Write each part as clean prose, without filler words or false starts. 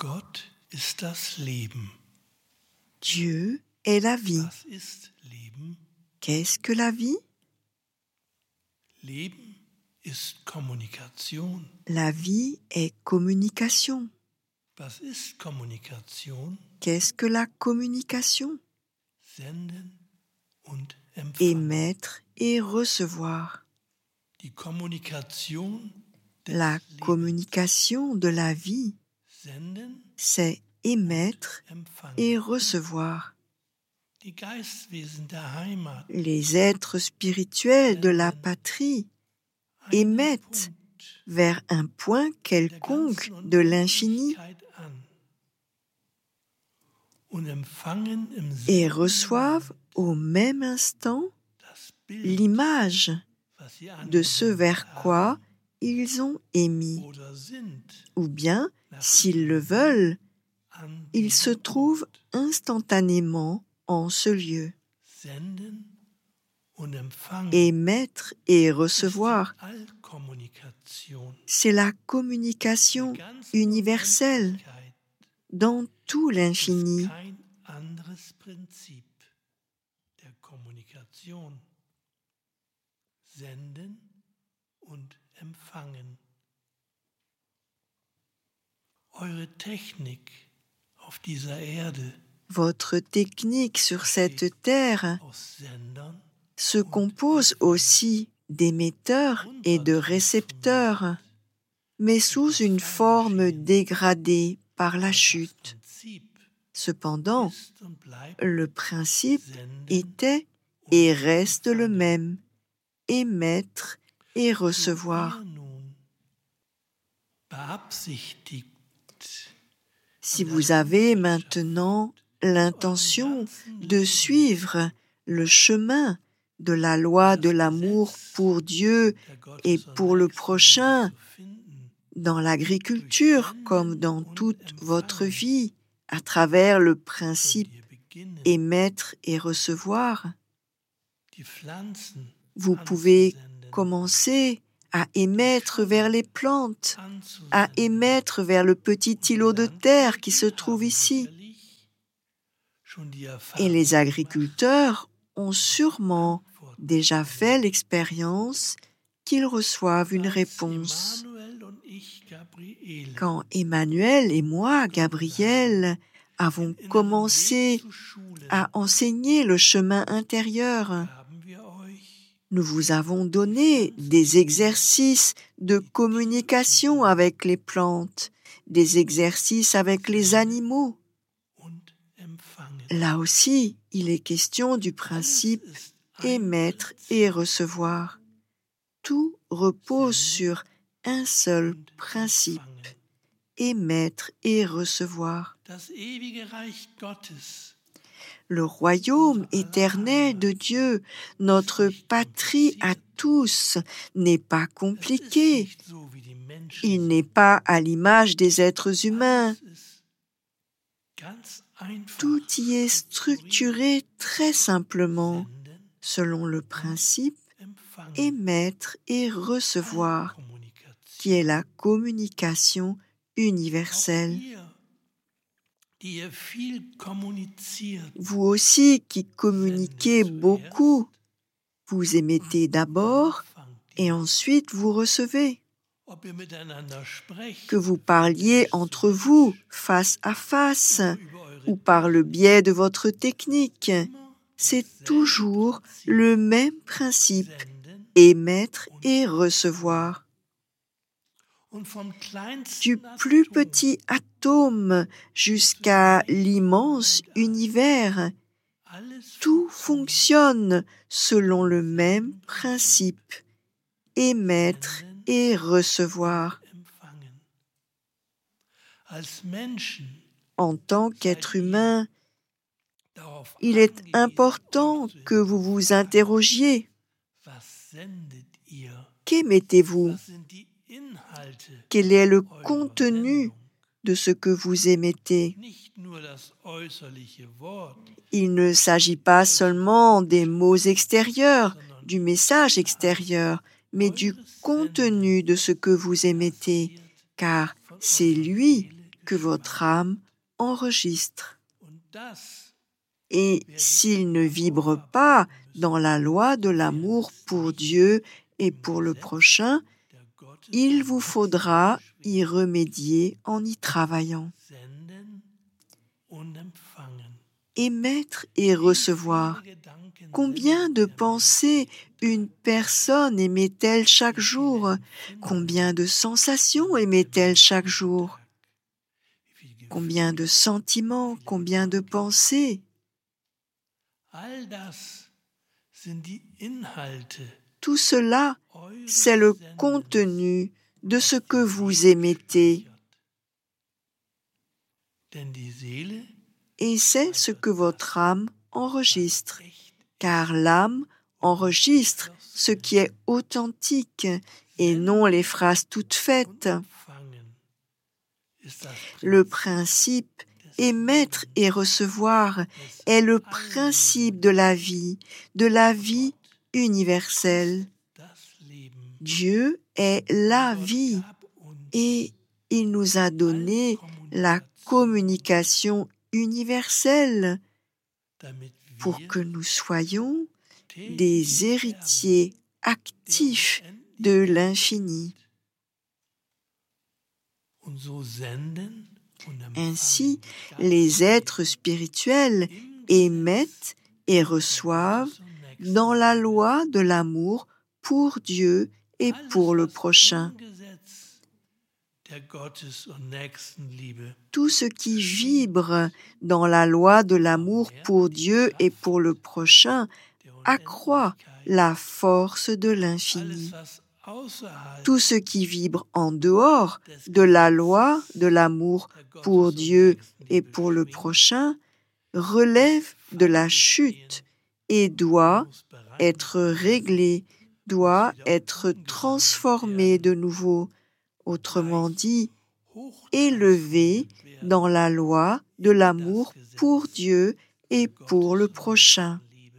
Gott ist das Leben. Dieu est la vie. Was ist Leben? Qu'est-ce que la vie? Leben ist Kommunikation. La vie est communication. Was ist Kommunikation? Qu'est-ce que la communication? Senden und empfangen. Émettre et recevoir. Die Kommunikation des La Lebens. communication de la vie, Senden, c'est émettre empfangen. et recevoir. Die Geistwesen der Heimat Les êtres spirituels de la patrie einen émettent Punkt vers un point der quelconque ganzen de l'infini Unendlichkeit an und empfangen im et selben reçoivent au même instant das Bild, l'image was sie de ce vers angewendet quoi haben ils ont émis. oder sind, Ou bien, s'ils le veulent, an ils se diesem trouvent Ort. instantanément en ce lieu. Senden und empfangen Émettre et ist recevoir, die Allkommunikation c'est la der communication ganzen universelle Unendlichkeit. dans tout Es l'infini. ist kein anderes Prinzip der Kommunikation. Senden und empfangen. Eure Technik auf dieser Erde Votre technique sur cette terre aus Sendern se compose aussi d'émetteurs et de récepteurs, mais sous une forme dégradée par la das chute. Prinzip Cependant, ist und bleibt le principe Senden était und et reste le empfangen. même, émettre et So recevoir. ihr nun beabsichtigt, Si vous avez maintenant l'intention de suivre le chemin de la loi de l'amour pour Dieu der et pour le Gottes prochain, zu finden, dans l'agriculture comme dans toute votre vie, à travers le könnt principe ihr beginnen, émettre et recevoir, die Pflanzen vous pouvez anzusenden, commencer à émettre vers les plantes, à anzusenden. émettre vers le petit îlot de terre qui se trouve ici. Et les agriculteurs ont sûrement déjà fait l'expérience qu'ils reçoivent une réponse. Quand Emmanuel et moi, Gabriel, avons commencé à enseigner le chemin intérieur, nous vous avons donné des exercices de communication avec les plantes, des exercices avec les animaux. Là aussi, il est question du principe émettre et recevoir. Tout repose sur un seul principe, émettre et recevoir. Le royaume éternel de Dieu, notre patrie à tous, n'est pas compliqué. Il n'est pas à l'image des êtres humains. Tout y est structuré très simplement, selon le principe émettre et recevoir, qui est la communication universelle. Vous aussi qui communiquez beaucoup, vous émettez d'abord et ensuite vous recevez. Que vous parliez entre vous, face à face, ou par le biais de votre technique, c'est toujours le même principe, émettre et recevoir. Du plus petit atome jusqu'à l'immense univers, tout fonctionne selon le même principe, émettre et recevoir. En tant qu'être humain, il est important que vous vous interrogiez. Qu'émettez-vous? Quel est le contenu de ce que vous émettez? Il ne s'agit pas seulement des mots extérieurs, du message extérieur, mais du contenu de ce que vous émettez, car c'est lui que votre âme enregistre. Und das, Et s'il ne vibre pas dans la loi de l'amour pour Dieu et pour le prochain, der Gottes il vous faudra y remédier en y travaillant. senden und empfangen. Émettre et recevoir. Viele Gedanken Combien de sendet der pensées une personne émet-elle chaque jour? Combien de sensations émet-elle chaque jour? Wie viel Gefühl, Combien de sentiments? Combien de pensées? all das sind die Inhalte Tout cela, eures c'est le Sendens, contenu de ce que vous émettez. denn die Seele Et c'est ce que votre âme enregistre, echt car l'âme enregistre ce qui est authentique et non les phrases toutes faites. empfangen ist das Le principe émettre et recevoir est le principe de la vie universelle. das Leben. Dieu est la vie Gab uns et il nous a donné la communication universelle damit pour wir que nous soyons täglich des héritiers actifs de l'infini. und so senden und Ainsi, empfangen les êtres spirituels émettent et reçoivent dans la loi de l'amour pour Dieu et pour le prochain. der Gottes- und Nächstenliebe Tout ce qui vibre dans la loi de l'amour pour Dieu et pour le prochain der accroît Unendlichkeit, la force de l'infini. alles was außerhalb Tout ce qui vibre en dehors de la loi de l'amour der pour Gottes- und Dieu et Nächstenliebe pour le schwingt, prochain relève de la chute et doit muss bereit être réglé, doit être transformé de nouveau, autrement dit, élevé dans la loi de l'amour pour Dieu et pour le prochain.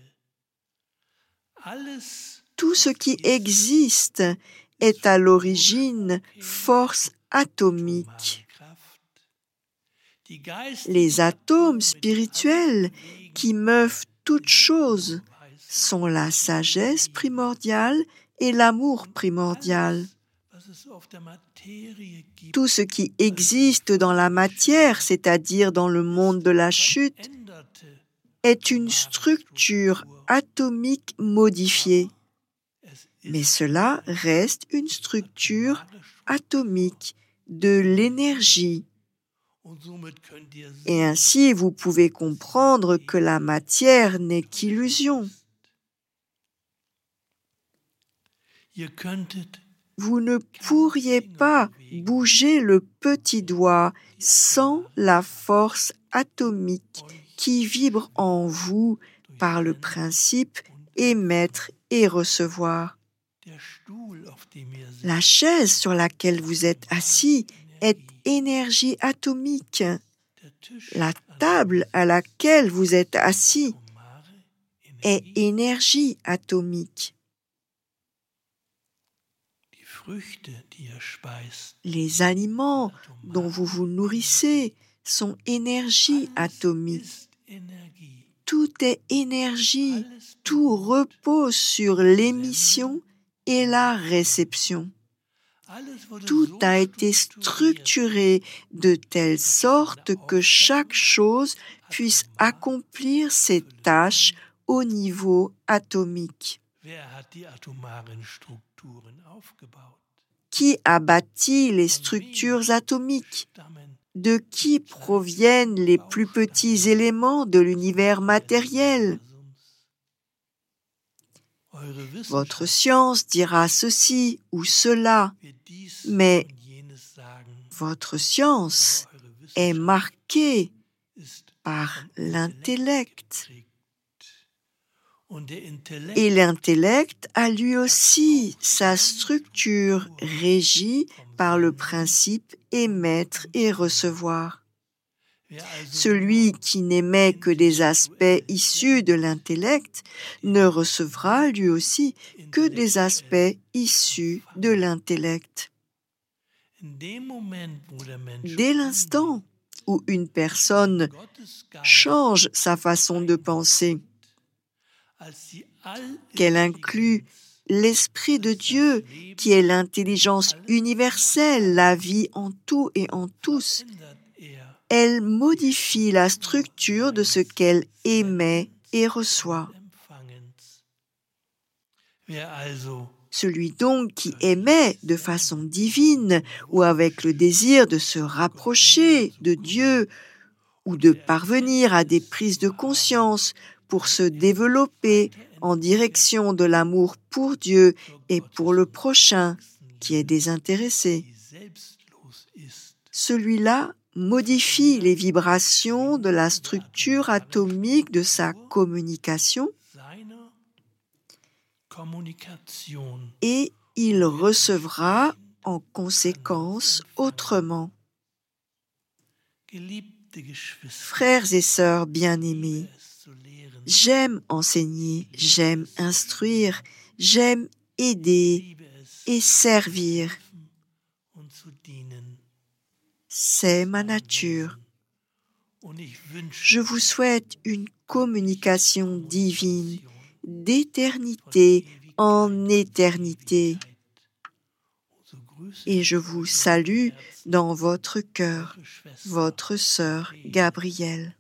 Alles Tout ce qui existe est à l'origine force atomique. Kraft, die Geist Les atomes spirituels qui meuvent toutes choses sont la sagesse primordiale et l'amour primordial. was es auf der Materie gibt, Tout ce qui existe dans la matière, c'est-à-dire dans le monde de la chute, änderte est une structure atomique modifiée. es Mais cela reste une structure atomique de l'énergie. und somit könnt ihr Et ainsi, vous pouvez comprendre que la matière n'est qu'illusion. ihr könntet Vous ne pourriez pas bouger le petit doigt sans la force atomique qui vibre en vous par le principe émettre et recevoir. der Stuhl, auf dem ihr sitzt, La chaise sur laquelle vous êtes assis est énergie atomique. der Tisch, La table à laquelle vous êtes assis atomare est Energie, énergie atomique. die Früchte, die ihr speist, Les aliments dont vous vous nourrissez sont énergie atomique. ist Energie. Tout est énergie. Alles Tout repose sur l'émission et la réception. alles wurde Tout so a été strukturiert, structuré de telle sorte que chaque chose puisse accomplir ses tâches au niveau atomique. wer hat die atomaren Strukturen aufgebaut? Qui a bâti les structures atomiques? Stammen De qui proviennent les plus petits éléments de l'univers matériel? Eure Votre Wissenschaft science dira ceci ou cela, wird dies mais und jenes sagen. votre science Eure est Wissenschaft marquée ist par l'intellect. geprägt. Und der Intellekt Et l'intellect a lui aussi sa structure régie par le principe émettre et recevoir. wer also Celui qui n'émet que des aspects issus de l'intellect ne recevra lui aussi que des aspects issus de l'intellect. Dès l'instant où une personne change sa façon de penser, qu'elle inclut l'Esprit de Dieu, qui est l'intelligence universelle, la vie en tout et en tous, elle modifie la structure de ce qu'elle émet et reçoit. Celui donc qui émet de façon divine ou avec le désir de se rapprocher de Dieu ou de parvenir à des prises de conscience pour se développer en direction de l'amour pour Dieu et pour le prochain qui est désintéressé, celui-là modifie les vibrations de la structure atomique de sa communication et il recevra en conséquence autrement. Frères et sœurs bien-aimés, j'aime enseigner, j'aime instruire, j'aime aider et servir. C'est ma nature. Je vous souhaite une communication divine, d'éternité en éternité. Et je vous salue dans votre cœur, votre sœur Gabrielle.